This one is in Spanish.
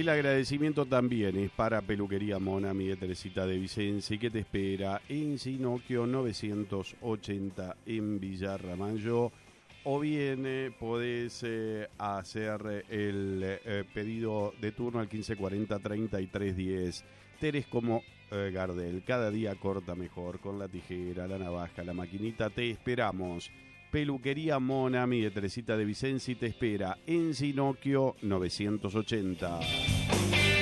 el agradecimiento también es para Peluquería Monami de Teresita de Vicenzi, que te espera en Sinocchio 980 en Villa Ramallo. O bien podés hacer el pedido de turno al 1540 3310. Teres como Gardel, cada día corta mejor con la tijera, la navaja, la maquinita. Te esperamos. Peluquería Monami de Teresita de Vicenzi te espera en Sinocchio 980.